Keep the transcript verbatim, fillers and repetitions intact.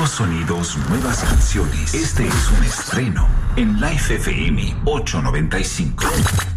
Nuevos sonidos, nuevas canciones. Este es un estreno en Life F M ochocientos noventa y cinco.